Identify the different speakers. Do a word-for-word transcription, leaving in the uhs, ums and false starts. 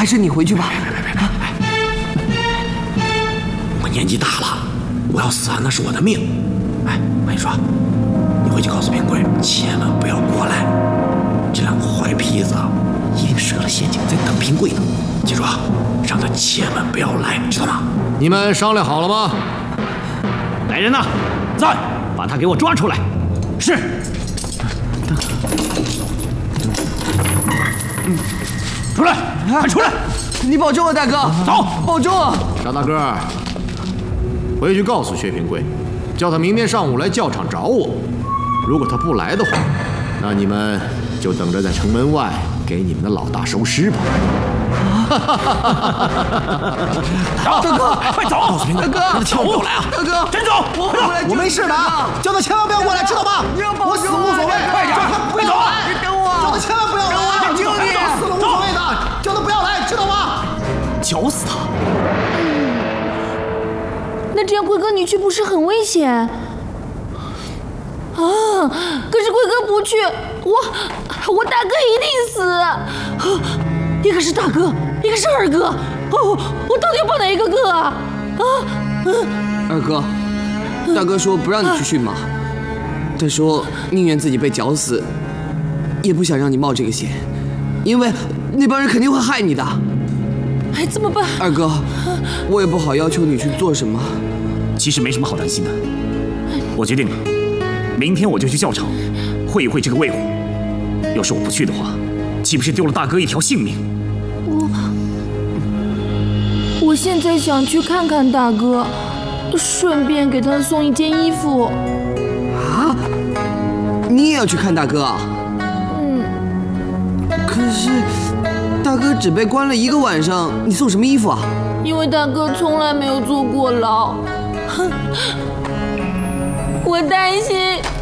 Speaker 1: 还是你回去吧。
Speaker 2: 我年纪大了，我要死啊，那是我的命。哎，我跟你说，你回去告诉平贵，千万不要过来。这两个坏坯子一定设了陷阱在等平贵呢。记住啊，让他千万不要来，知道吗？
Speaker 3: 你们商量好了吗？
Speaker 4: 来人呐，在，把他给我抓出来。是。出来，快出来！
Speaker 1: 你保重啊，大哥。
Speaker 4: 走，
Speaker 1: 保重啊。
Speaker 3: 沙大哥，回去告诉薛平贵，叫他明天上午来教场找我。如果他不来的话，那你们就等着在城门外给你们的老大收尸吧。
Speaker 4: 大哥，快走！
Speaker 2: 告诉平贵，
Speaker 1: 大哥，
Speaker 2: 让他千万不要来啊！
Speaker 1: 大哥，
Speaker 4: 真走！
Speaker 1: 我回来，
Speaker 5: 我没事的，叫他千万不要过来，知道吗？我死无所谓，
Speaker 4: 快点，快走！
Speaker 1: 你等我，
Speaker 5: 叫他千万不要来，
Speaker 1: 我求你，
Speaker 5: 死了无所谓的，叫他不要来，知道吗？
Speaker 2: 绞死他！
Speaker 6: 那这样贵哥你去不是很危险？啊！可是贵哥不去，我我大哥一定死。一个是大哥，一个是二哥，哦，我到底要帮哪一个哥啊？啊！嗯，
Speaker 1: 二哥，大哥说不让你去驯马，他说宁愿自己被绞死，也不想让你冒这个险，因为那帮人肯定会害你的。
Speaker 6: 哎，怎么办？
Speaker 1: 二哥，我也不好要求你去做什么。
Speaker 4: 其实没什么好担心的，我决定了，明天我就去教场会一会这个魏虎。要是我不去的话，岂不是丢了大哥一条性命？
Speaker 6: 我我现在想去看看大哥，顺便给他送一件衣服。
Speaker 1: 啊？你也要去看大哥啊？
Speaker 6: 嗯。
Speaker 1: 可是大哥只被关了一个晚上，你送什么衣服啊？
Speaker 6: 因为大哥从来没有坐过牢，哼，我担心